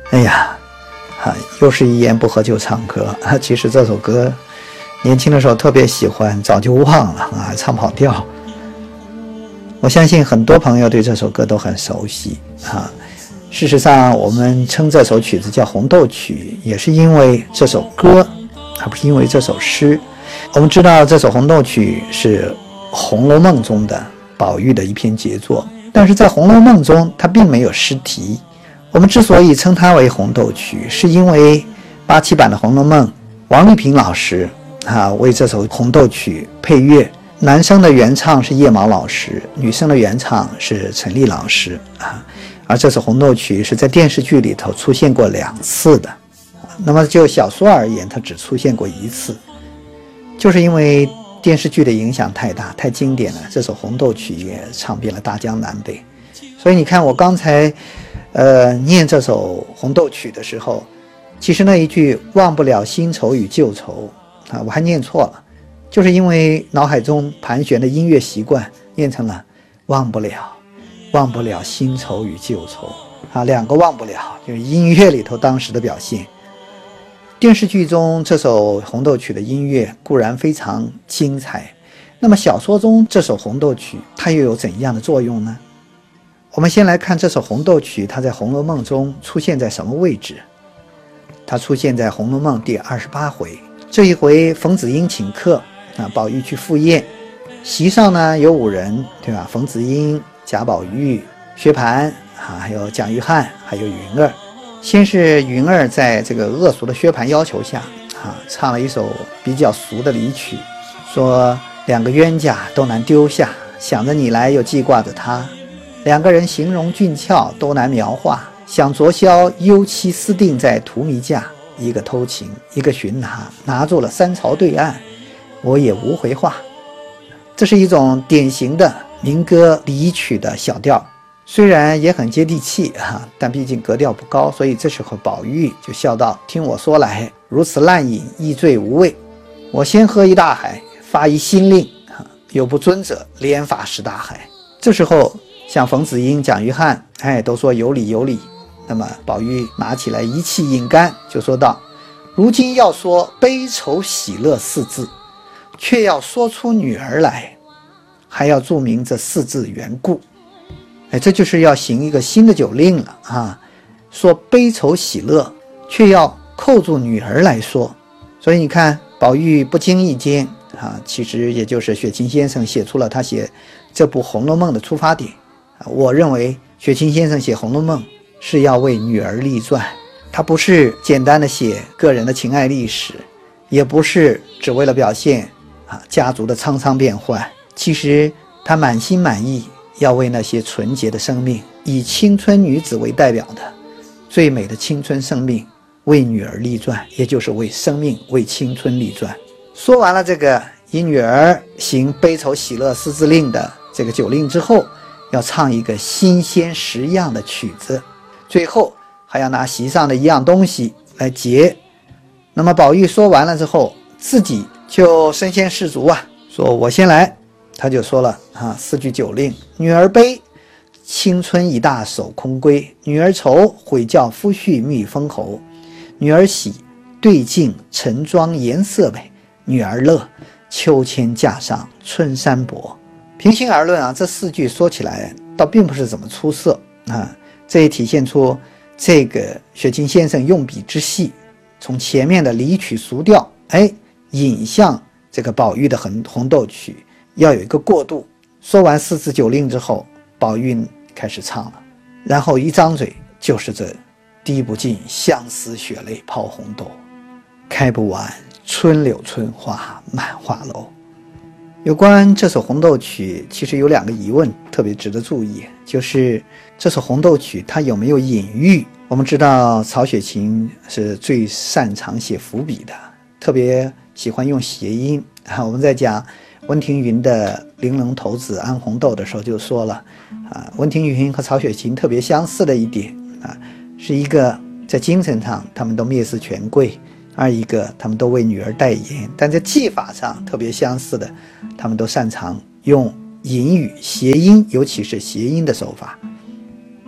哎呀，又是一言不合就唱歌。其实这首歌年轻的时候特别喜欢，早就忘了啊，唱跑调。我相信很多朋友对这首歌都很熟悉啊。事实上，我们称这首曲子叫《红豆曲》，也是因为这首歌，而不是因为这首诗。我们知道这首《红豆曲》是《红楼梦》中的宝玉的一篇杰作，但是在《红楼梦》中它并没有诗题。我们之所以称它为《红豆曲》，是因为87版的《红楼梦》，王丽萍老师为这首《红豆曲》配乐，男生的原唱是叶毛老师，女生的原唱是陈丽老师而这首《红豆曲》是在电视剧里头出现过2次的，那么就小说而言，它只出现过1次，就是因为电视剧的影响太大，太经典了，这首《红豆曲》也唱遍了大江南北。所以你看，我刚才念这首《红豆曲》的时候，其实那一句“忘不了新愁与旧愁”我还念错了，就是因为脑海中盘旋的音乐习惯，念成了“忘不了新愁与旧愁”2个忘不了，就是音乐里头当时的表现。电视剧中这首《红豆曲》的音乐固然非常精彩，那么小说中这首《红豆曲》它又有怎样的作用呢？我们先来看这首《红豆曲》，它在《红楼梦》中出现在什么位置？它出现在《红楼梦》第28回。这一回冯子英请客宝玉去赴宴，席上呢有5人，对吧？冯子英、贾宝玉、薛蟠还有蒋玉菡，还有云儿。先是云儿在这个恶俗的薛蟠要求下唱了一首比较俗的离曲，说2个冤家都难丢下，想着你来又记挂着他，2个人形容俊俏都难描画，想昨宵幽期私定在荼蘼架，一个偷情一个寻拿住了3朝对岸，我也无回话。这是一种典型的民歌离曲的小调，虽然也很接地气但毕竟格调不高，所以这时候宝玉就笑道：听我说来，如此烂饮亦醉无味，我先喝一大海，发一新令有不尊者连发10大海。这时候像冯子英、蒋玉菡都说有理有理，那么宝玉拿起来一气饮干，就说道：如今要说悲愁喜乐4字，却要说出女儿来，还要注明这4字缘故。这就是要行一个新的酒令了说悲愁喜乐，却要扣住女儿来说。所以你看，宝玉不经意间其实也就是雪芹先生写出了他写这部《红楼梦》的出发点我认为雪芹先生写《红楼梦》是要为女儿立传，他不是简单的写个人的情爱历史，也不是只为了表现家族的沧桑变幻，其实他满心满意要为那些纯洁的生命，以青春女子为代表的最美的青春生命为女儿立传，也就是为生命为青春立传。说完了这个以女儿行悲愁喜乐4字令的这个酒令之后，要唱一个新鲜实样的曲子，最后还要拿席上的一样东西来结。那么宝玉说完了之后，自己就身先士卒说我先来。他就说了4句酒令：女儿悲，青春已大手空归；女儿愁，悔教夫婿觅封侯；女儿喜，对镜晨妆颜色美；女儿乐，秋千架上春衫薄。平心而论这4句说起来倒并不是怎么出色这也体现出这个雪芹先生用笔之细，从前面的离曲俗调引向这个宝玉的红豆曲，要有一个过渡。说完4字酒令之后，宝玉开始唱了，然后一张嘴就是这滴不尽相思血泪抛红豆，开不完春柳春花满画楼。有关这首红豆曲其实有2个疑问特别值得注意，就是这首红豆曲它有没有隐喻。我们知道曹雪芹是最擅长写伏笔的，特别喜欢用谐音我们在讲温庭筠的玲珑骰子安红豆的时候就说了温庭筠和曹雪芹特别相似的一点是一个在精神上他们都蔑视权贵，二一个他们都为女儿代言，但在技法上特别相似的，他们都擅长用隐语谐音，尤其是谐音的手法。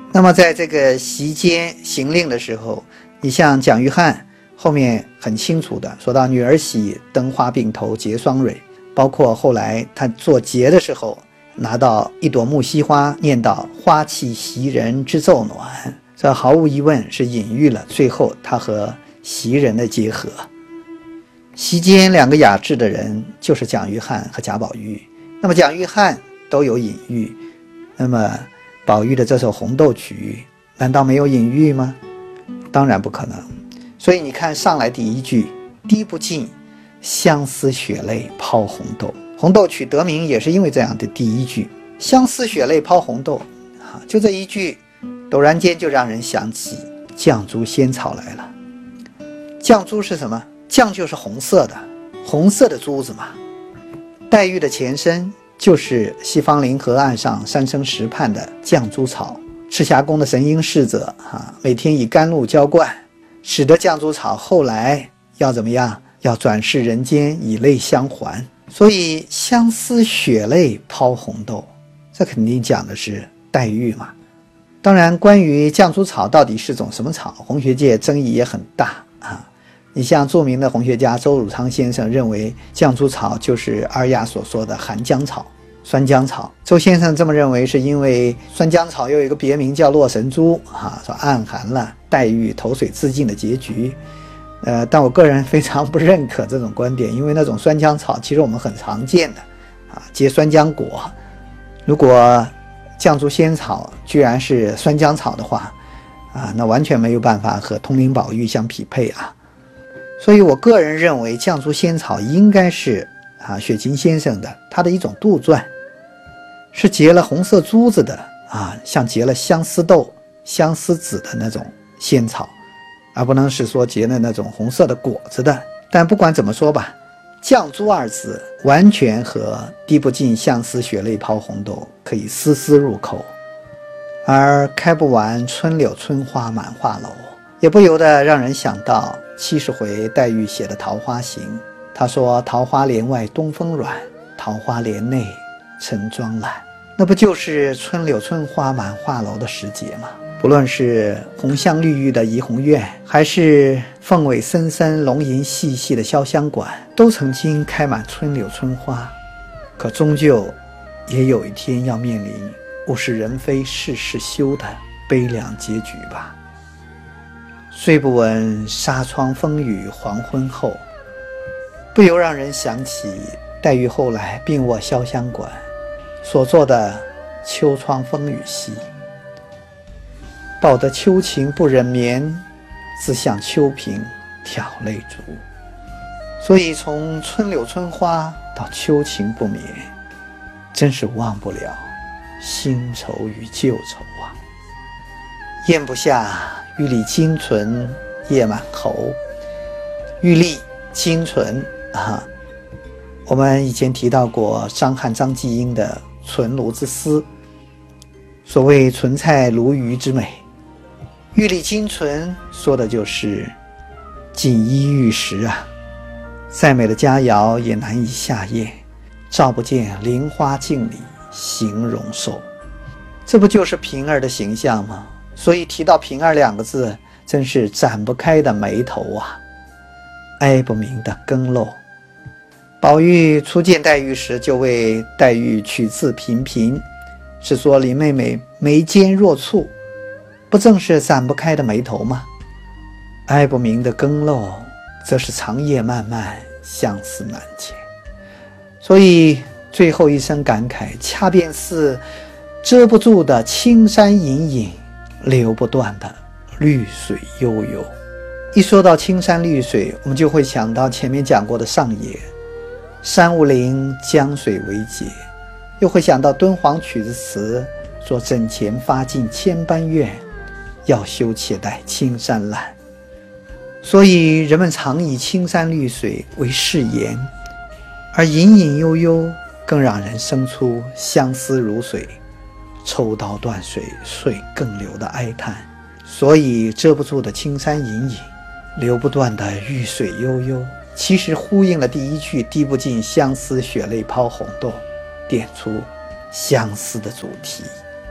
那么在这个席间行令的时候，你像蒋玉菡后面很清楚的说到女儿喜，灯花并头结双蕊，包括后来他做节的时候拿到一朵木樨花，念到花气袭人之奏暖，这毫无疑问是隐喻了最后他和袭人的结合。席间两个雅致的人就是蒋玉菡和贾宝玉，那么蒋玉菡都有隐喻，那么宝玉的这首红豆曲难道没有隐喻吗？当然不可能。所以你看上来第一句，滴不尽相思血泪抛红豆，红豆曲得名也是因为这样的第一句，相思血泪抛红豆，就这一句陡然间就让人想起绛珠仙草来了。绛珠是什么？绛就是红色的，红色的珠子嘛。黛玉的前身就是西方临河岸上三生石畔的绛珠草，赤霞宫的神瑛侍者每天以甘露浇灌，使得绛珠草后来要怎么样？要转世人间，以泪相还。所以相思血泪抛红豆，这肯定讲的是黛玉嘛。当然关于绛珠草到底是种什么草，红学界争议也很大你像著名的红学家周汝昌先生认为绛珠草就是尔雅所说的寒江草、酸浆草。周先生这么认为是因为酸浆草又有一个别名叫洛神珠说暗含了黛玉投水自尽的结局。但我个人非常不认可这种观点，因为那种酸浆草其实我们很常见的结酸浆果，如果绛珠仙草居然是酸浆草的话那完全没有办法和通灵宝玉相匹配所以我个人认为绛珠仙草应该是雪芹先生的他的一种杜撰，是结了红色珠子的像结了相思豆、相思子的那种仙草，而不能是说结了那种红色的果子的。但不管怎么说吧，绛珠二字完全和滴不尽相思血泪抛红豆可以丝丝入口，而开不完春柳春花满画楼也不由得让人想到70回黛玉写的《桃花行》，她说桃花帘外东风软，桃花帘内晨妆懒，那不就是春柳春花满画楼的时节吗？不论是红香绿玉的怡红院，还是凤尾森森龙吟细细的潇湘馆，都曾经开满春柳春花，可终究也有一天要面临物是人非事事休的悲凉结局吧。睡不闻纱窗风雨黄昏后，不由让人想起黛玉后来病卧潇湘馆所做的秋窗风雨夕，报得秋情不忍眠，自向秋萍挑泪珠。所以从春柳春花到秋情不眠，真是忘不了新愁与旧愁咽不下玉立金唇夜满喉。玉立金唇我们以前提到过张翰张继英的唇炉之思，所谓唇菜鲈鱼之美，玉立金唇说的就是锦衣玉食再美的佳肴也难以下咽，照不见菱花镜里形容瘦。这不就是平儿的形象吗？所以提到平儿两个字，真是展不开的眉头哀不明的更漏。宝玉初见黛玉时就为黛玉取字频频，是说林妹妹眉间若蹙，不正是展不开的眉头吗？哀不明的更漏，则是长夜漫漫，相思难解。所以最后一声感慨，恰便似遮不住的青山隐隐，流不断的绿水悠悠。一说到青山绿水，我们就会想到前面讲过的上野，山无陵，江水为竭，又会想到敦煌曲子词说枕前发尽千般怨，要休且待青山懒。所以人们常以青山绿水为誓言，而隐隐悠悠更让人生出相思如水，抽刀断水，水更流的哀叹。所以遮不住的青山隐隐，流不断的玉水悠悠，其实呼应了第一句滴不尽相思血泪抛红豆，点出相思的主题。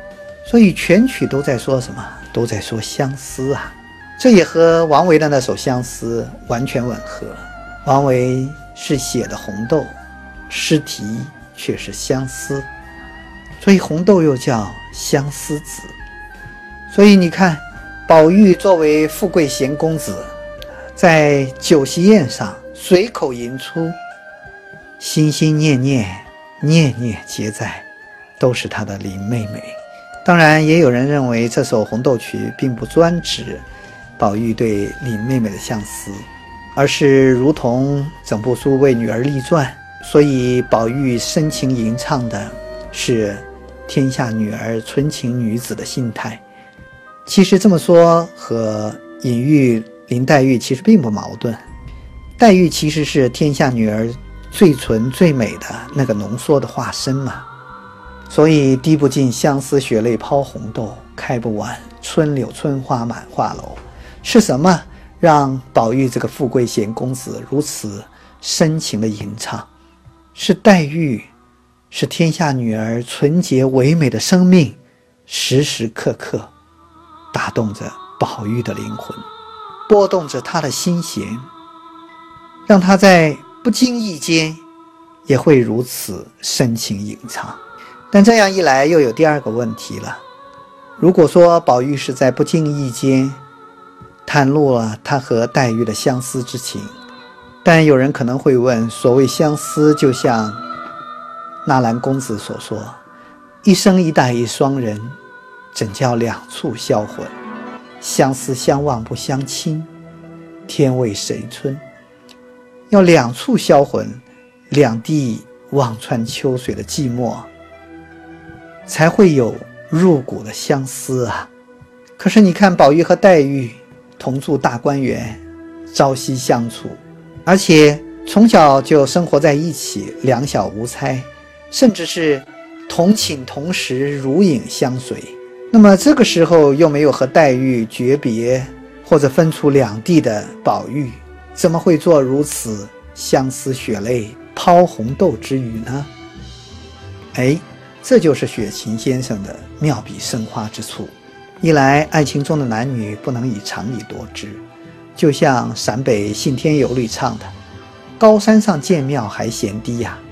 所以全曲都在说什么？都在说相思啊。这也和王维的那首《相思》完全吻合。王维是写的红豆，诗题却是相思，所以红豆又叫相思子。所以你看，宝玉作为富贵闲公子，在酒席宴上随口吟出心心念念，念念皆在，都是他的林妹妹。当然也有人认为这首红豆曲并不专指宝玉对林妹妹的相思，而是如同整部书为女儿立传，所以宝玉深情吟唱的是天下女儿纯情女子的心态。其实这么说和隐喻林黛玉其实并不矛盾，黛玉其实是天下女儿最纯最美的那个浓缩的化身嘛。所以滴不尽相思血泪抛红豆，开不完春柳春花满画楼。是什么让宝玉这个富贵闲公子如此深情的吟唱？是黛玉，是天下女儿纯洁唯美的生命，时时刻刻打动着宝玉的灵魂，拨动着他的心弦，让他在不经意间也会如此深情吟唱。但这样一来又有第二个问题了，如果说宝玉是在不经意间袒露了他和黛玉的相思之情，但有人可能会问，所谓相思就像纳兰公子所说，一生一代一双人，怎叫两处销魂，相思相望不相亲，天为谁春。要两处销魂，两地望穿秋水的寂寞，才会有入骨的相思啊。可是你看宝玉和黛玉同住大观园，朝夕相处，而且从小就生活在一起，两小无猜，甚至是同寝同食，如影相随。那么这个时候又没有和黛玉诀别或者分出两地的宝玉，怎么会做如此相思血泪抛红豆之语呢？这就是雪芹先生的妙笔生花之处。一来爱情中的男女不能以常理夺之，就像陕北信天游里唱的，高山上见庙还嫌低呀，